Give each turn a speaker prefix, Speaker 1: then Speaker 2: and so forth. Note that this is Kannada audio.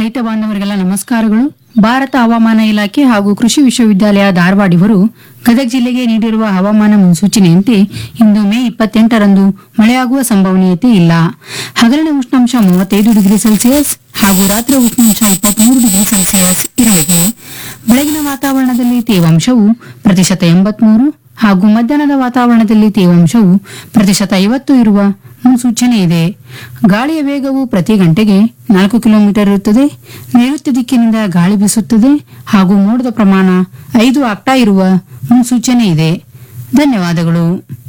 Speaker 1: ರೈತ ಬಾಂಧವರಿಗೆಲ್ಲ ನಮಸ್ಕಾರಗಳು. ಭಾರತ ಹವಾಮಾನ ಇಲಾಖೆ ಹಾಗೂ ಕೃಷಿ ವಿಶ್ವವಿದ್ಯಾಲಯ ಧಾರವಾಡ ಇವರು ಗದಗ ಜಿಲ್ಲೆಗೆ ನೀಡಿರುವ ಹವಾಮಾನ ಮುನ್ಸೂಚನೆಯಂತೆ ಇಂದು ಮೇ 28ರಂದು ಮಳೆಯಾಗುವ ಸಂಭವನೀಯತೆ ಇಲ್ಲ. ಹಗಲಿನ ಉಷ್ಣಾಂಶ 35 ಡಿಗ್ರಿ ಸೆಲ್ಸಿಯಸ್ ಹಾಗೂ ರಾತ್ರಿ ಉಷ್ಣಾಂಶ 23 ಡಿಗ್ರಿ ಸೆಲ್ಸಿಯಸ್ ಇರಲಿದೆ. ಬೆಳಗಿನ ವಾತಾವರಣದಲ್ಲಿ ತೇವಾಂಶವು %83 ಹಾಗೂ ಮಧ್ಯಾಹ್ನದ ವಾತಾವರಣದಲ್ಲಿ ತೇವಾಂಶವು %50 ಇರುವ ಮುನ್ಸೂಚನೆ ಇದೆ. ಗಾಳಿಯ ವೇಗವು ಪ್ರತಿ ಗಂಟೆಗೆ 4 ಕಿಲೋಮೀಟರ್ ಇರುತ್ತದೆ. ನೈಋತ್ಯ ದಿಕ್ಕಿನಿಂದ ಗಾಳಿ ಬೀಸುತ್ತದೆ ಹಾಗೂ ಮೋಡದ ಪ್ರಮಾಣ 5 ಆಕ್ಟಾ ಇರುವ ಮುನ್ಸೂಚನೆ ಇದೆ. ಧನ್ಯವಾದಗಳು.